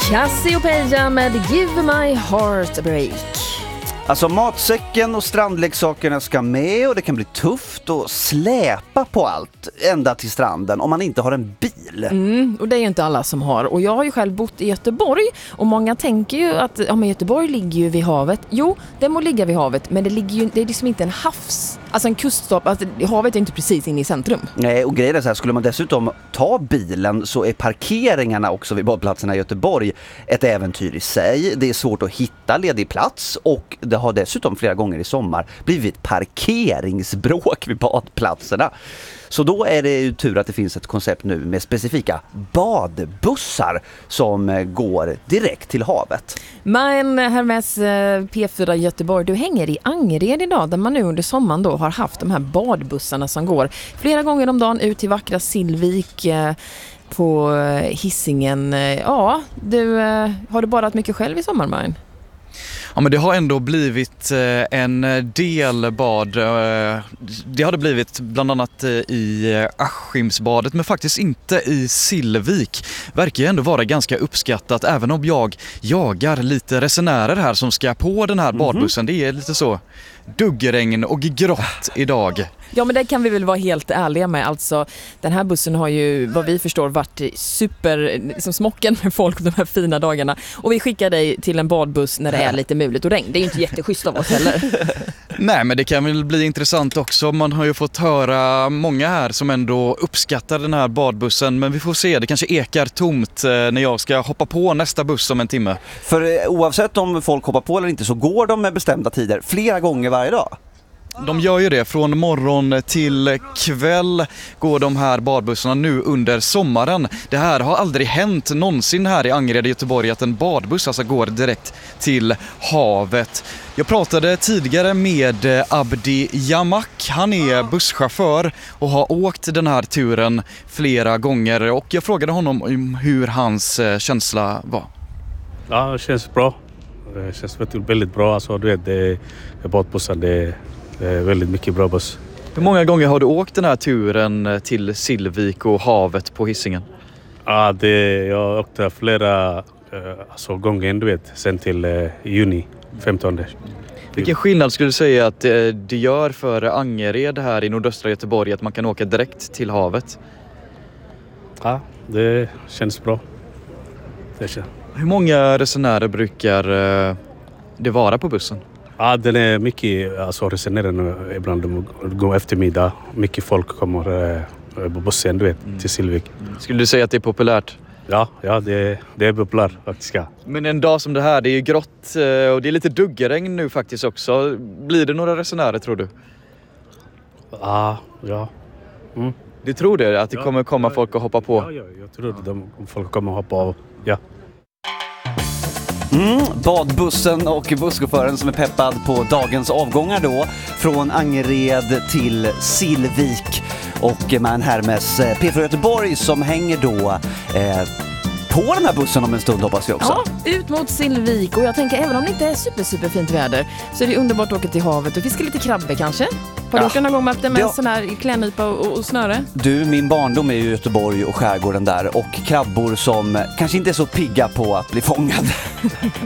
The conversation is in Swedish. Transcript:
Cassiopeia med Give My Heart a Break. Alltså matsäcken och strandleksakerna ska med och det kan bli tufft att släpa på allt ända till stranden om man inte har en bil. Och det är ju inte alla som har. Och jag har ju själv bott i Göteborg och många tänker ju att men Göteborg ligger ju vid havet. Jo, det må ligga vid havet, men det är liksom inte en havs. Alltså en kuststopp, alltså havet är inte precis inne i centrum. Nej, och grejen är så här, skulle man dessutom ta bilen så är parkeringarna också vid badplatserna i Göteborg ett äventyr i sig. Det är svårt att hitta ledig plats och det har dessutom flera gånger i sommar blivit parkeringsbråk vid badplatserna. Så då är det ju tur att det finns ett koncept nu med specifika badbussar som går direkt till havet. Men Hermes P4 Göteborg, du hänger i Angered idag där man nu under sommaren då har haft de här badbussarna som går flera gånger om dagen ut till vackra Sillvik på Hisingen. Ja, har du badat mycket själv i sommar, Marin? Ja, men det har ändå blivit en del bad. Det har det blivit bland annat i Askimsbadet, men faktiskt inte i Sillvik. Verkar ju ändå vara ganska uppskattat, även om jag jagar lite resenärer här som ska på den här badbussen. Det är lite så duggregn och grått idag. Ja, men det kan vi väl vara helt ärliga med. Alltså, den här bussen har ju, vad vi förstår, varit super som smocken med folk de här fina dagarna. Och vi skickar dig till en badbuss när det är lite muligt och regn. Det är ju inte jätteschysst av oss heller. Nej, men det kan väl bli intressant också. Man har ju fått höra många här som ändå uppskattar den här badbussen. Men vi får se, det kanske ekar tomt när jag ska hoppa på nästa buss om en timme. För oavsett om folk hoppar på eller inte så går de med bestämda tider flera gånger varje dag. De gör ju det. Från morgon till kväll går de här badbussarna nu under sommaren. Det här har aldrig hänt någonsin här i Angered i Göteborg att en badbuss alltså går direkt till havet. Jag pratade tidigare med Abdi Jamak. Han är busschaufför och har åkt den här turen flera gånger. Och jag frågade honom om hur hans känsla var. Ja, det känns bra. Det känns väldigt bra. Alltså, du vet, det är badbussen, det är väldigt mycket bra buss. Hur många gånger har du åkt den här turen till Sillvik och havet på Hisingen? Ja, jag åkte flera gånger, du vet, sen till juni 15. Vilken skillnad skulle du säga att det gör för Angered här i nordöstra Göteborg att man kan åka direkt till havet? Ja, det känns bra. Hur många resenärer brukar det vara på bussen? Ja, den är mycket resenärer ibland. De går eftermiddag. Mycket folk kommer på bussen, du vet, till Sillvik. Skulle du säga att det är populärt? Ja, det är populärt faktiskt. Ja. Men en dag som det här, det är ju grått och det är lite duggregn nu faktiskt också. Blir det några resenärer, tror du? Ja. Du tror det? Att det kommer komma folk att hoppa på? Ja, jag tror att folk kommer att hoppa av. Ja. Badbussen och busschauffören som är peppad på dagens avgångar då från Angered till Sillvik och med Hermes P4 Göteborg som hänger då på den här bussen om en stund, hoppas vi också. Ja, ut mot Sillvik och jag tänker även om det inte är superfint väder så är det underbart att åka till havet och fiska lite krabbor kanske. Har du gjort någon gång med en sån här klädnypa och snöre? Du, min barndom är ju Göteborg och skärgården där och krabbor som kanske inte är så pigga på att bli fångad.